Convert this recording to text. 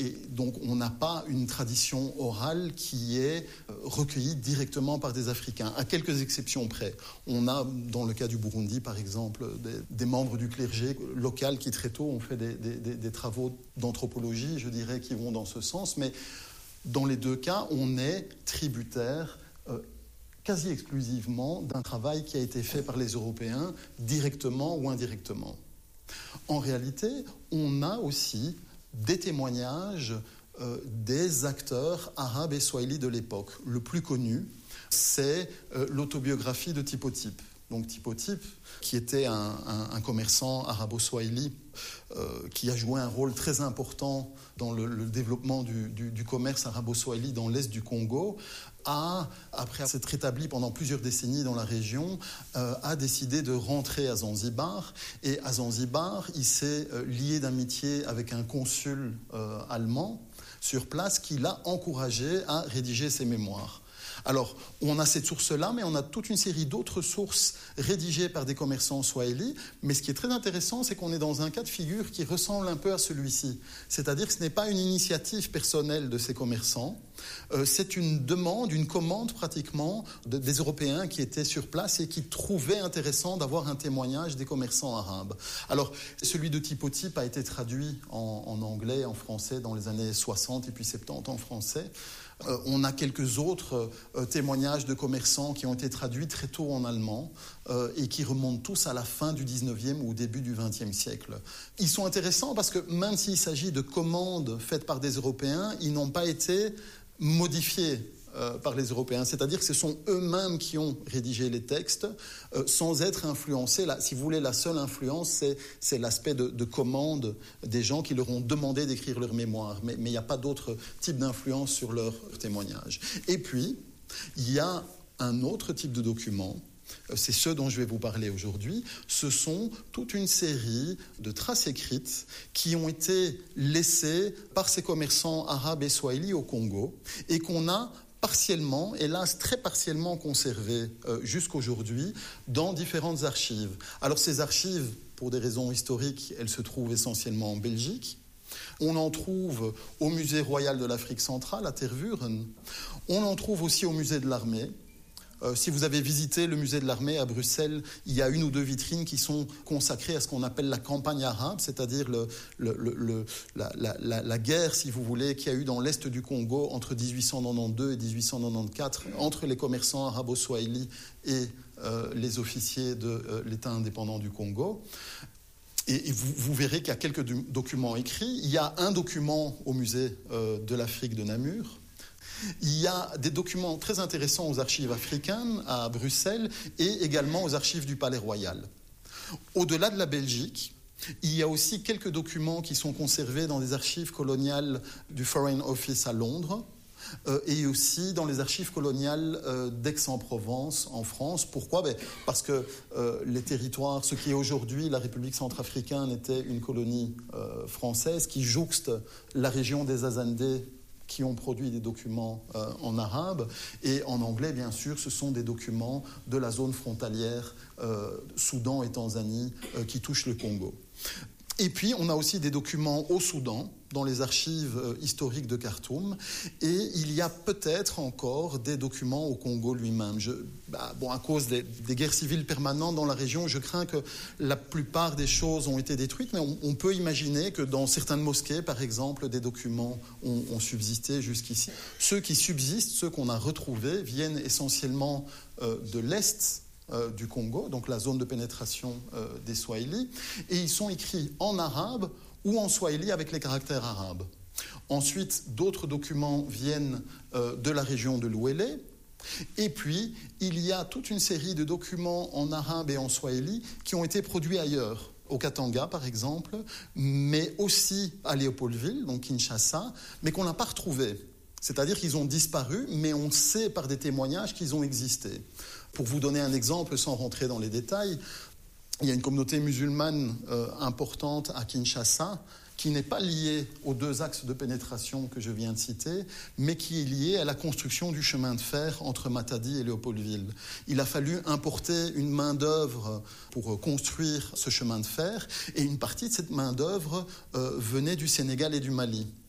Et donc, on n'a pas une tradition orale qui est recueillie directement par des Africains, à quelques exceptions près. On a, dans le cas du Burundi, par exemple, des membres du clergé local qui, très tôt, ont fait des travaux d'anthropologie, je dirais, qui vont dans ce sens. Mais dans les deux cas, on est tributaire quasi exclusivement d'un travail qui a été fait par les Européens, directement ou indirectement. En réalité, on a aussi des témoignages des acteurs arabes et swahili de l'époque. Le plus connu, c'est l'autobiographie de Tipo Type. Donc Tipo Type, qui était un commerçant arabo-swahili qui a joué un rôle très important dans le développement du commerce arabo-swahili dans l'est du Congo, après s'être établi pendant plusieurs décennies dans la région, a décidé de rentrer à Zanzibar. Et à Zanzibar, il s'est lié d'amitié avec un consul allemand sur place qui l'a encouragé à rédiger ses mémoires. Alors, on a cette source-là, mais on a toute une série d'autres sources rédigées par des commerçants swahili. Mais ce qui est très intéressant, c'est qu'on est dans un cas de figure qui ressemble un peu à celui-ci. C'est-à-dire que ce n'est pas une initiative personnelle de ces commerçants. C'est une demande, une commande pratiquement des Européens qui étaient sur place et qui trouvaient intéressant d'avoir un témoignage des commerçants arabes. Alors, celui de Tipo Type a été traduit en anglais, en français dans les années 60 et puis 70 en français. On a quelques autres témoignages de commerçants qui ont été traduits très tôt en allemand et qui remontent tous à la fin du 19e ou au début du 20e siècle. Ils sont intéressants parce que même s'il s'agit de commandes faites par des Européens, ils n'ont pas été modifiés par les Européens. C'est-à-dire que ce sont eux-mêmes qui ont rédigé les textes sans être influencés. Là, si vous voulez, la seule influence, c'est l'aspect de commande des gens qui leur ont demandé d'écrire leur mémoire. Mais il n'y a pas d'autre type d'influence sur leur témoignage. Et puis, il y a un autre type de document. C'est ce dont je vais vous parler aujourd'hui. Ce sont toute une série de traces écrites qui ont été laissées par ces commerçants arabes et swahili au Congo et qu'on a partiellement, hélas très partiellement conservées jusqu'aujourd'hui dans différentes archives. Alors ces archives, pour des raisons historiques, elles se trouvent essentiellement en Belgique. On en trouve au Musée royal de l'Afrique centrale à Tervuren. On en trouve aussi au Musée de l'armée. Si vous avez visité le musée de l'armée à Bruxelles, il y a une ou deux vitrines qui sont consacrées à ce qu'on appelle la campagne arabe, c'est-à-dire la guerre, si vous voulez, qu'il y a eu dans l'est du Congo entre 1892 et 1894, entre les commerçants arabo-swahili et les officiers de l'État indépendant du Congo. Et vous verrez qu'il y a quelques documents écrits. Il y a un document au musée de l'Afrique de Namur. Il y a des documents très intéressants aux archives africaines à Bruxelles et également aux archives du Palais Royal. Au-delà de la Belgique, il y a aussi quelques documents qui sont conservés dans des archives coloniales du Foreign Office à Londres et aussi dans les archives coloniales d'Aix-en-Provence en France. Pourquoi ? Parce que les territoires, ce qui est aujourd'hui la République centrafricaine, était une colonie française qui jouxte la région des Azandés qui ont produit des documents en arabe et en anglais, bien sûr, ce sont des documents de la zone frontalière Soudan et Tanzanie qui touchent le Congo. Et puis, on a aussi des documents au Soudan, dans les archives historiques de Khartoum, et il y a peut-être encore des documents au Congo lui-même. À cause des guerres civiles permanentes dans la région, je crains que la plupart des choses ont été détruites, mais on peut imaginer que dans certaines mosquées, par exemple, des documents ont subsisté jusqu'ici. Ceux qui subsistent, ceux qu'on a retrouvés, viennent essentiellement de l'Est du Congo, donc la zone de pénétration des Swahili, et ils sont écrits en arabe ou en swahili avec les caractères arabes. Ensuite, d'autres documents viennent de la région de l'Ouélé, et puis il y a toute une série de documents en arabe et en swahili qui ont été produits ailleurs, au Katanga par exemple, mais aussi à Léopoldville, donc Kinshasa, mais qu'on n'a pas retrouvés. C'est-à-dire qu'ils ont disparu, mais on sait par des témoignages qu'ils ont existé. Pour vous donner un exemple, sans rentrer dans les détails, il y a une communauté musulmane importante à Kinshasa qui n'est pas liée aux deux axes de pénétration que je viens de citer, mais qui est liée à la construction du chemin de fer entre Matadi et Léopoldville. Il a fallu importer une main-d'œuvre pour construire ce chemin de fer, et une partie de cette main-d'œuvre venait du Sénégal et du Mali.